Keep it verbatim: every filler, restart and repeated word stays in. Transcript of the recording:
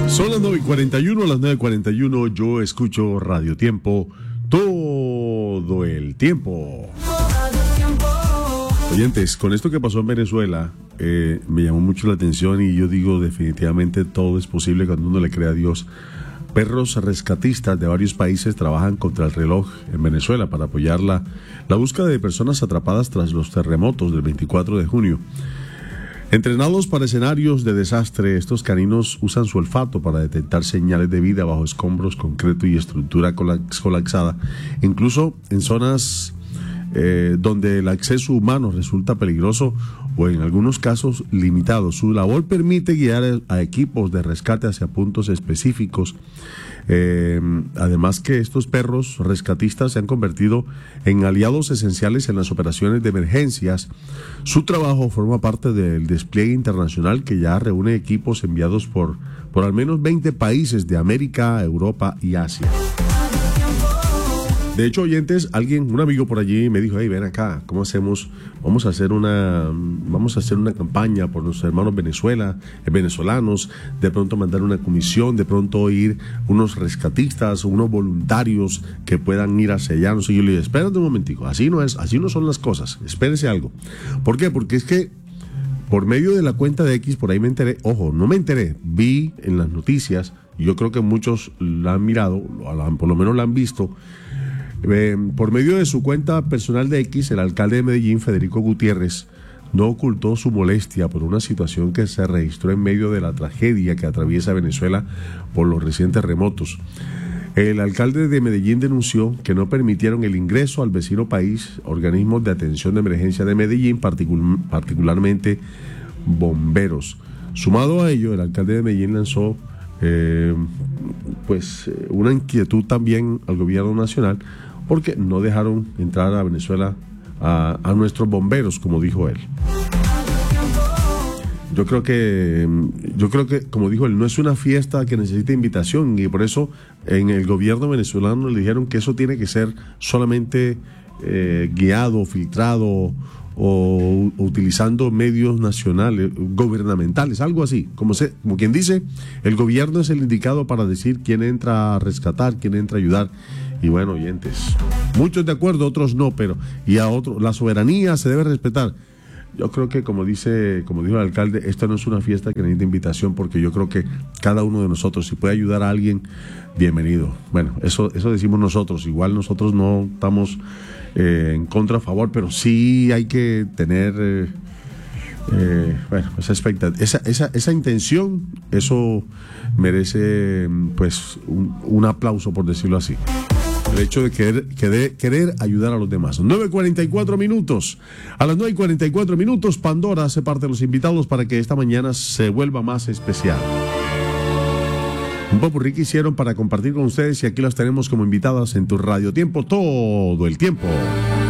Son las nueve y cuarenta y uno, a las nueve y cuarenta y uno yo escucho Radio Tiempo todo el tiempo. Oyentes, con esto que pasó en Venezuela, eh, me llamó mucho la atención y yo digo definitivamente todo es posible cuando uno le cree a Dios. Perros rescatistas de varios países trabajan contra el reloj en Venezuela para apoyar la, la búsqueda de personas atrapadas tras los terremotos del veinticuatro de junio. Entrenados para escenarios de desastre, estos caninos usan su olfato para detectar señales de vida bajo escombros, concreto y estructura colapsada, incluso en zonas eh, donde el acceso humano resulta peligroso o en algunos casos limitado. Su labor permite guiar a equipos de rescate hacia puntos específicos. Eh, además que estos perros rescatistas se han convertido en aliados esenciales en las operaciones de emergencias. Su trabajo forma parte del despliegue internacional que ya reúne equipos enviados por, por al menos veinte países de América, Europa y Asia. De hecho, oyentes, alguien, un amigo por allí me dijo, hey, ven acá, ¿cómo hacemos? Vamos a hacer una, vamos a hacer una campaña por nuestros hermanos Venezuela, eh, venezolanos, de pronto mandar una comisión, de pronto ir unos rescatistas, unos voluntarios que puedan ir hacia allá. No sé, yo le dije, espérate un momentico, así no es, así no son las cosas, espérese algo. ¿Por qué? Porque es que por medio de la cuenta de X, por ahí me enteré, ojo, no me enteré, vi en las noticias, y yo creo que muchos la han mirado, por lo menos la han visto. Eh, por medio de su cuenta personal de X, el alcalde de Medellín, Federico Gutiérrez, no ocultó su molestia por una situación que se registró en medio de la tragedia que atraviesa Venezuela por los recientes terremotos. El alcalde de Medellín denunció que no permitieron el ingreso al vecino país organismos de atención de emergencia de Medellín, particul- particularmente bomberos. Sumado a ello, el alcalde de Medellín lanzó eh, pues una inquietud también al gobierno nacional porque no dejaron entrar a Venezuela a, a nuestros bomberos, como dijo él. Yo creo que, yo creo que, como dijo él, no es una fiesta que necesita invitación y por eso en el gobierno venezolano le dijeron que eso tiene que ser solamente eh, guiado, filtrado o utilizando medios nacionales, gubernamentales, algo así. Como, se, como quien dice, el gobierno es el indicado para decir quién entra a rescatar, quién entra a ayudar. Y bueno, oyentes, muchos de acuerdo, otros no, pero y a otros, la soberanía se debe respetar. Yo creo que, como dice, como dijo el alcalde, esto no es una fiesta que necesita invitación, porque yo creo que cada uno de nosotros, si puede ayudar a alguien, bienvenido. Bueno, eso, eso decimos nosotros. Igual nosotros no estamos eh, en contra, a favor, pero sí hay que tener eh, eh, bueno, esa expectativa, esa, esa, esa intención, eso merece pues un, un aplauso, por decirlo así. El hecho de querer, querer, querer ayudar a los demás. nueve y cuarenta y cuatro minutos. A las nueve y cuarenta y cuatro minutos, Pandora hace parte de los invitados para que esta mañana se vuelva más especial. Un popurrí que hicieron para compartir con ustedes y aquí las tenemos como invitadas en tu Radio Tiempo todo el tiempo.